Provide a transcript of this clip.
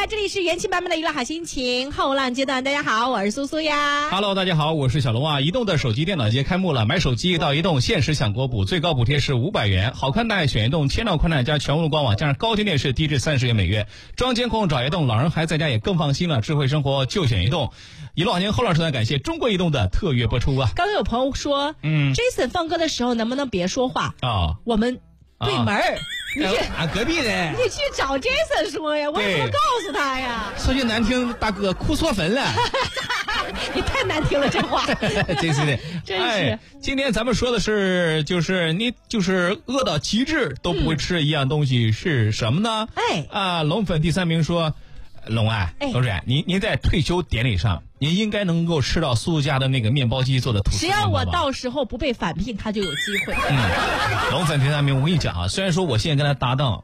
啦，这里是元气满满的娱乐好心情后浪阶段，大家好，我是苏苏呀。 Hello， 大家好，我是小龙啊。移动的手机电脑节开幕了，买手机到移动限时享国补，最高补贴是500元，好宽带选移动，千兆宽带加全屋官网，加上高清电视低至30元每月，装监控找移动，老人孩子在家也更放心了，智慧生活就选移动。一路好心后浪时段感谢中国移动的特约播出啊。 刚刚有朋友说，Jason 放歌的时候能不能别说话啊？ 我们对门儿。你去隔壁的， 你去找 Jason 说呀，我怎么告诉他呀？ 说句难听，大哥哭错坟了。 你太难听了，这话。 真是的， 真是。 今天咱们说的是，你饿到极致都不会吃一样东西是什么呢？龙粉第3名说，龙同志，您在退休典礼上，您应该能够吃到苏家的那个面包机做的吐司。 只要我到时候不被返聘，他就有机会。 龙粉第3名，我跟你讲啊，虽然说我现在跟他搭档。